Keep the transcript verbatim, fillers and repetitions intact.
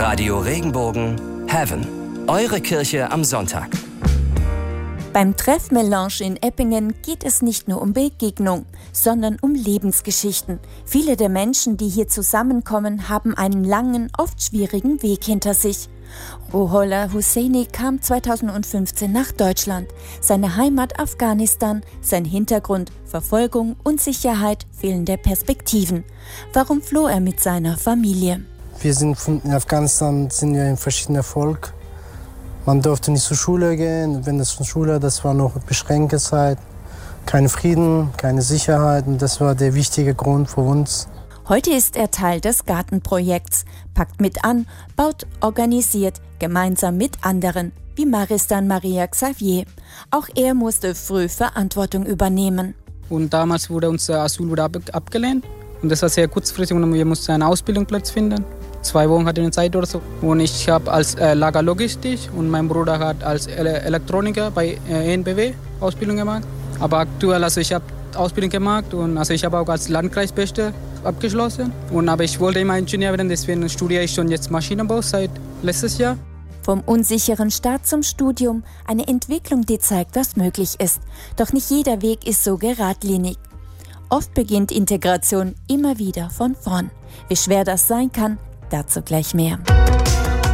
Radio Regenbogen Heaven. Eure Kirche am Sonntag. Beim Treffmelange in Eppingen geht es nicht nur um Begegnung, sondern um Lebensgeschichten. Viele der Menschen, die hier zusammenkommen, haben einen langen, oft schwierigen Weg hinter sich. Ruhollah Husseini kam zweitausendfünfzehn nach Deutschland. Seine Heimat Afghanistan, sein Hintergrund Verfolgung, Unsicherheit, fehlende Perspektiven. Warum floh er mit seiner Familie? Wir sind von, in Afghanistan sind wir in verschiedenen Volk. Man durfte nicht zur Schule gehen. Wenn das zur Schule, das war noch beschränkte Zeit. Kein Frieden, keine Sicherheit. Und das war der wichtige Grund für uns. Heute ist er Teil des Gartenprojekts, packt mit an, baut, organisiert, gemeinsam mit anderen, wie Maristan Maria Xavier. Auch er musste früh Verantwortung übernehmen. Und damals wurde unser Asyl wurde ab, abgelehnt. Und das war sehr kurzfristig und wir mussten einen Ausbildungsplatz finden. Zwei Wochen hatte ich eine Zeit oder so. Und ich habe als äh, Lagerlogistik und mein Bruder hat als Ele- Elektroniker bei äh, E N B W Ausbildung gemacht. Aber aktuell, also ich habe Ausbildung gemacht und also ich habe auch als Landkreisbeste abgeschlossen. Und, aber ich wollte immer Ingenieur werden, deswegen studiere ich schon jetzt Maschinenbau seit letztes Jahr. Vom unsicheren Start zum Studium, eine Entwicklung, die zeigt, was möglich ist. Doch nicht jeder Weg ist so geradlinig. Oft beginnt Integration immer wieder von vorn. Wie schwer das sein kann, dazu gleich mehr.